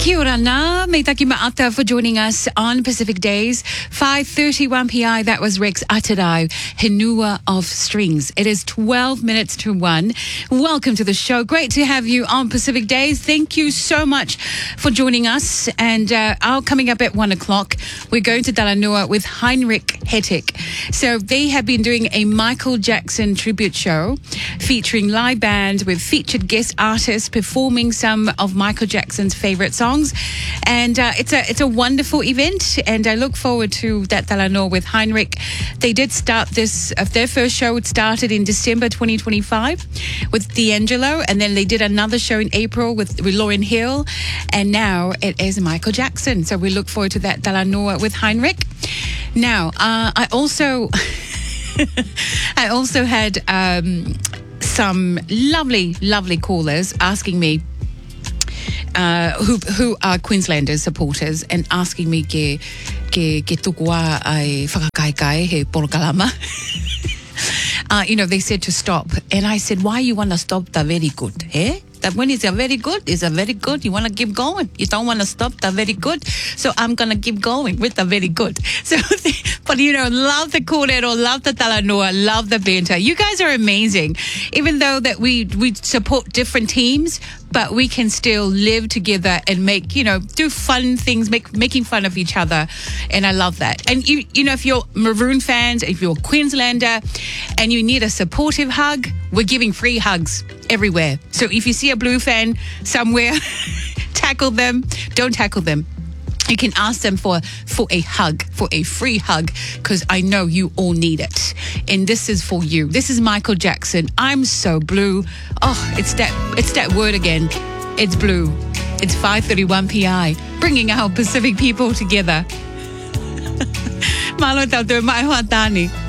Kia ora na, me taki ma'ata for joining us on Pacific Days. 5:31 PI, that was Rex Atarai, Henua of Strings. It is 12 minutes to 1. Welcome to the show. Great to have you on Pacific Days. Thank you so much for joining us. And coming up at 1 o'clock, we're going to Dalanua with Heinrich Hettig. So they have been doing a Michael Jackson tribute show featuring live band with featured guest artists performing some of Michael Jackson's favorite songs. And it's a wonderful event, and I look forward to that Talanoa with Heinrich. They did start their first show. It started in December 2025 with D'Angelo, and then they did another show in April with Lauryn Hill, and now it is Michael Jackson. So we look forward to that Talanoa with Heinrich. Now, I also had some lovely callers asking me who are Queenslanders supporters and asking me ke tukua ai whakakaikai he porokalama. They said to stop, and I said, why you want to stop the very good, eh? That when it's a very good, you want to keep going. You don't want to stop the very good. So I'm going to keep going with the very good. So, but love the kōrero, love the Talanoa, love the banter. You guys are amazing. Even though that we support different teams, but we can still live together and make, do fun things, making fun of each other. And I love that. And, if you're Maroon fans, if you're a Queenslander and you need a supportive hug, we're giving free hugs everywhere. So if you see a Blue fan somewhere, tackle them. Don't tackle them. You can ask them for a hug, for a free hug, because I know you all need it. And this is for you. This is Michael Jackson. I'm so blue. Oh, it's that word again. It's blue. It's 5:31 PI, bringing our Pacific people together. Malo tau te mai hoa tani.